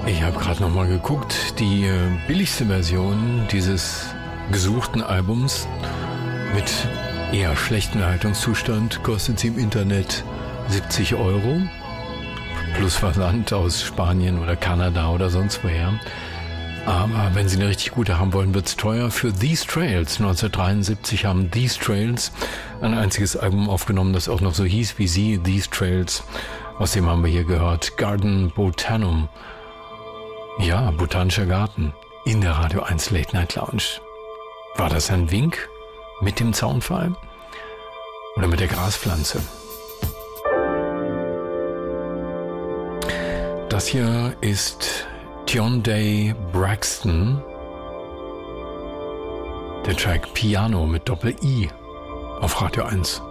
Ich habe gerade noch mal geguckt, die billigste Version dieses gesuchten Albums mit eher schlechtem Erhaltungszustand kostet sie im Internet 70 Euro plus Versand aus Spanien oder Kanada oder sonst woher. Aber wenn Sie eine richtig gute haben wollen, wird's teuer. Für These Trails 1973 haben These Trails ein einziges Album aufgenommen, das auch noch so hieß wie sie, These Trails. Außerdem haben wir hier gehört Garden Botanum. Ja, botanischer Garten in der Radio 1 Late Night Lounge. War das ein Wink mit dem Zaunpfahl oder mit der Graspflanze? Das hier ist Tyondey Braxton, der Track Piano mit Doppel-I auf Radio 1.